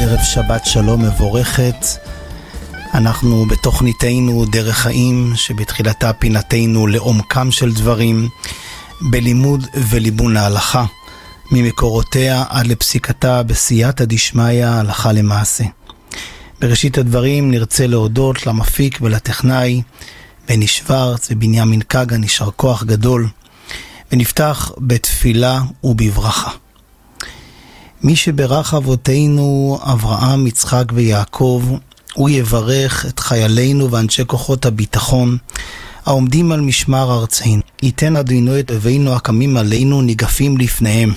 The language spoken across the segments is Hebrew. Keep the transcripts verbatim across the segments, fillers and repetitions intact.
ערב שבת שלום מבורכת. אנחנו בתוכניתנו דרך חיים, שבתחילתה פינתנו לעומקם של דברים, בלימוד וליבון ההלכה, ממקורותיה עד לפסיקתה בסייעתא דשמיא הלכה למעשה. בראשית הדברים נרצה להודות למפיק ולטכנאי בני שוורץ ובנימין כגן, יישר כוח גדול, ונפתח בתפילה ובברכה. מי שברך אבותינו אברהם, יצחק ויעקב, הוא יברך את חיילינו ואנשי כוחות הביטחון העומדים על משמר ארצנו. ייתן אדוני את אויבינו הקמים עלינו ניגפים לפניהם.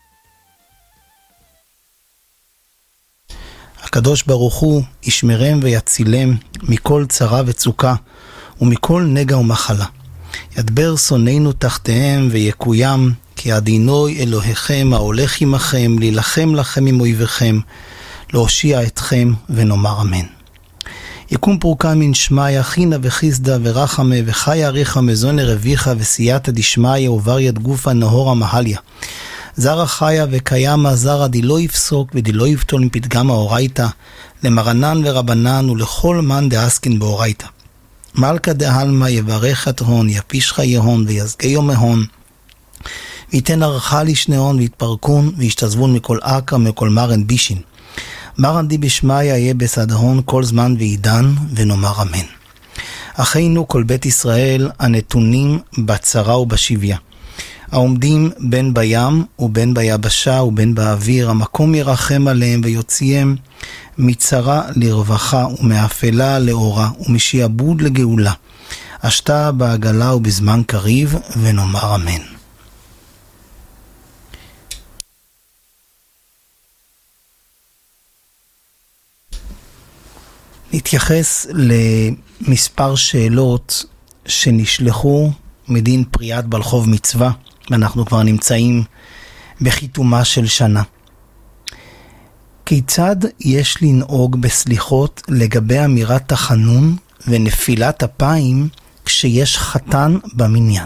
הקדוש ברוך הוא ישמרם ויצילם מכל צרה וצוקה ומכל נגע ומחלה. ידבר שונאינו תחתיהם ויקוים, כי אדינוי אלוהיכם ההולך עמכם, להילחם לכם עם אויביכם, להושיע אתכם, ונאמר אמן. יקום פורקה מן שמיא, חינה וחיסדה ורחמה וחיה אריכה מזון רביחה וסייעתא דשמיא ובר יד גופה נהורה מהליה. זרע חיה וקיימה זרע די לא יפסוק ודי לא יבטול מפתגם האורייתא, למרנן ורבנן ולכל מן דעסקין באורייתא. מלכה דהלמה יברך את הון, יפיש חיי הון ויזגי יום ההון, ויתן ערכה לשני הון ויתפרקון וישתזבון מכל אקרא מכל מרן בישין. מרן די בשמיא יהיה בסד הון כל זמן ועידן, ונאמר אמן. אחינו כל בית ישראל הנתונים בצרה ובשביה, העומדים בין בים ובין ביבשה ובין באוויר, המקום ירחם עליהם ויוציאם מצרה לרווחה ומאפלה לאורה ומשעבוד לגאולה, השתה בעגלה ובזמן קריב, ונאמר אמן. נתייחס למספר שאלות שנשלחו מדין פריאת בלחוב מצווה, ואנחנו כבר נמצאים בחיתומה של שנה. כיצד יש לנהוג בסליחות לגבי אמירת תחנון ונפילת אפיים כשיש חתן במניין?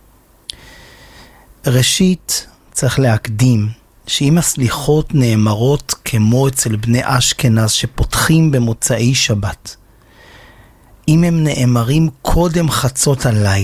ראשית צריך להקדים שאם הסליחות נאמרות כמו אצל בני אשכנז שפותחים במוצאי שבת, אם הם נאמרים קודם חצות הלילה,